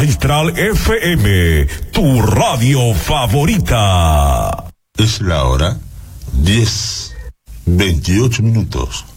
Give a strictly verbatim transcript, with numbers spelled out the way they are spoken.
Magistral F M, tu radio favorita. Es la hora diez, veintiocho minutos.